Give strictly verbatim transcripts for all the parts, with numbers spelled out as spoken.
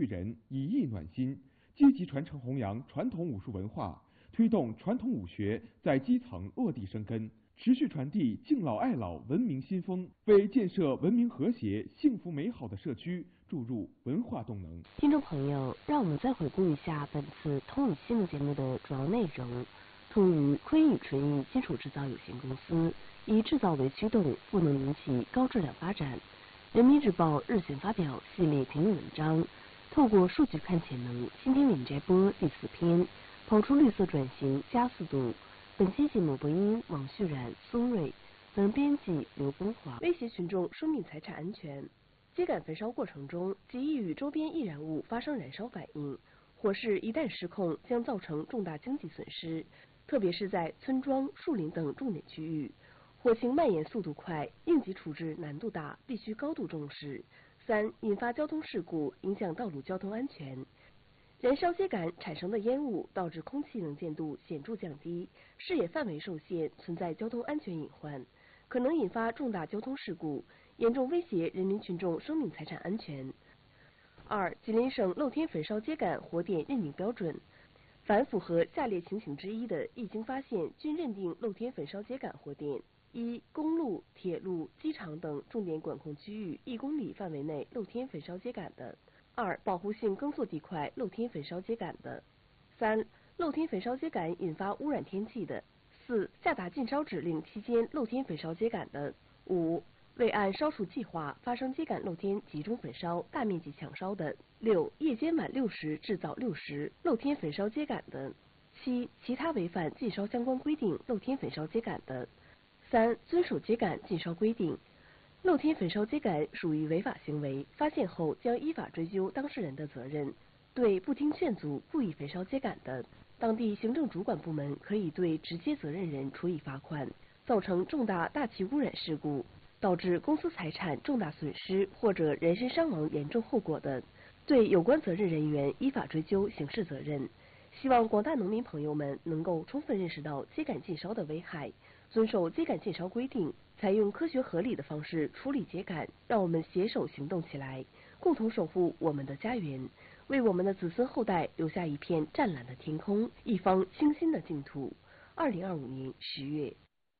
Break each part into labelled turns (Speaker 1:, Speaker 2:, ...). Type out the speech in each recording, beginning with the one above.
Speaker 1: 人，以艺暖心，积极传承弘扬传统武术文化，推动传统武学在基层落地生根，持续传递敬老爱老文明新风，为建设文明和谐、幸福美好的社区注入文化动能。
Speaker 2: 听众朋友，让我们再回顾一下本次通语新闻节目的主要内容。通语昆宇纯艺基础制造有限公司以制造为驱动，赋能民企高质量发展。人民日报日前发表系列评论文章，透过数据看潜能，新听领摘播第四篇，跑出绿色转型加速度。本期节目播音王旭然、松瑞，本编辑刘光华。威胁群众生命财产安全。秸秆焚烧过程中，极易与周边易燃物发生燃烧反应，火势一旦失控，将造成重大经济损失，特别是在村庄、树林等重点区域。火情蔓延速度快，应急处置难度大，必须高度重视。三、引发交通事故，影响道路交通安全。燃烧秸秆产生的烟雾导致空气能见度显著降低，视野范围受限，存在交通安全隐患，可能引发重大交通事故，严重威胁人民群众生命财产安全。二、吉林省露天焚烧秸秆火点认定标准，凡符合下列情形之一的，一经发现，均认定露天焚烧秸秆火点：一、公路、铁路、机场等重点管控区域一公里范围内露天焚烧秸秆的；二、保护性耕作地块露天焚烧秸秆的；三、露天焚烧秸秆引发污染天气的；四、下达禁烧指令期间露天焚烧秸秆的；五、未按烧除计划发生秸秆露天集中焚烧、大面积抢烧的；六、夜间满六时至早六时露天焚烧秸秆的；七、其他违反禁烧相关规定露天焚烧秸秆的。三、遵守秸秆禁烧规定，露天焚烧秸秆属于违法行为，发现后将依法追究当事人的责任。对不听劝阻、故意焚烧秸秆的，当地行政主管部门可以对直接责任人处以罚款。造成重大大气污染事故，导致公司财产重大损失或者人身伤亡严重后果的，对有关责任人员依法追究刑事责任。希望广大农民朋友们能够充分认识到秸秆禁烧的危害，遵守秸秆禁烧规定，采用科学合理的方式处理秸秆。让我们携手行动起来，共同守护我们的家园，为我们的子孙后代留下一片湛蓝的天空，一方清新的净土。二零二五年十月。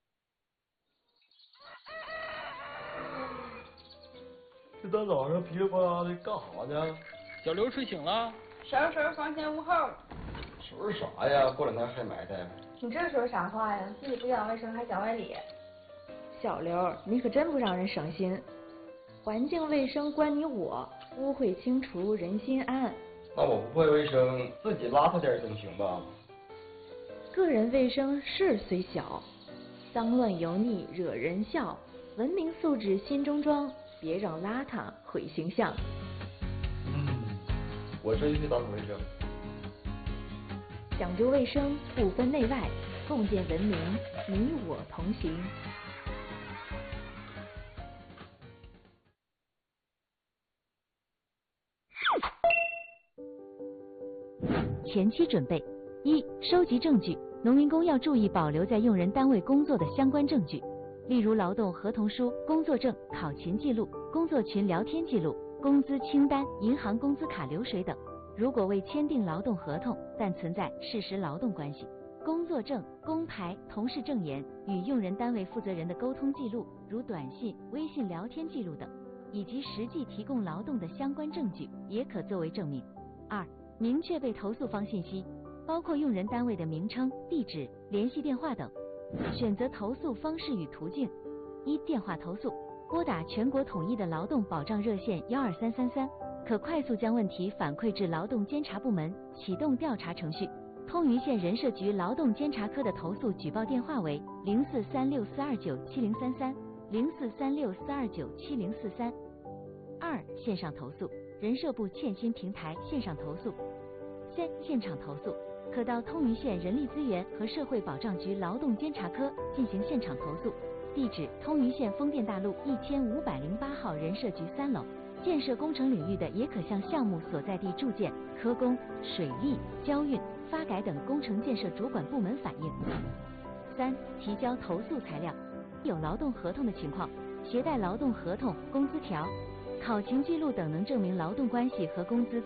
Speaker 3: 这大早上噼里啪啦的干啥呢？
Speaker 4: 小刘睡醒了。
Speaker 5: 收拾收拾房前屋后。
Speaker 3: 收拾啥呀？过两天还埋汰。
Speaker 5: 你这说啥话呀？自己不讲卫生还讲外理。
Speaker 6: 小刘，你可真不让人省心。环境卫生关你我，污秽清除人心安。
Speaker 3: 那我不会卫生，自己邋遢点总行吧？
Speaker 6: 个人卫生事虽小，脏乱油腻惹人笑。文明素质心中装，别让邋遢毁形象。
Speaker 3: 嗯，我这就去打扫卫生。
Speaker 6: 讲究卫生，不分内外，共建文明，你我同行。
Speaker 7: 前期准备：一、收集证据。农民工要注意保留在用人单位工作的相关证据，例如劳动合同书、工作证、考勤记录、工作群聊天记录、工资清单、银行工资卡流水等。如果未签订劳动合同，但存在事实劳动关系，工作证、工牌、同事证言与用人单位负责人的沟通记录，如短信、微信聊天记录等，以及实际提供劳动的相关证据，也可作为证明。二、明确被投诉方信息，包括用人单位的名称、地址、联系电话等。选择投诉方式与途径：一、电话投诉，拨打全国统一的劳动保障热线幺二三三三，可快速将问题反馈至劳动监察部门，启动调查程序。通榆县人社局劳动监察科的投诉举报电话为零四三六四二九七零三三、零四三六四二九七零四三。二、线上投诉，人社部欠薪平台线上投诉。三、现场投诉，可到通榆县人力资源和社会保障局劳动监察科进行现场投诉，地址通榆县丰店大路一千五百零八号人社局三楼。建设工程领域的也可向项目所在地住建、科工、水利、交运、发改等工程建设主管部门反映。三、提交投诉材料，有劳动合同的情况，携带劳动合同、工资条、考勤记录等能证明劳动关系和工资